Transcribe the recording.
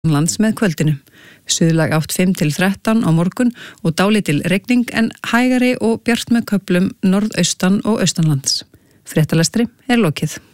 lands með kvöldinu. Suðlæg átt 5 til 13 á morgun og dálítil rigning en hægari og bjart með köflum norðaustan og austanlands. Fréttalestri er lokið.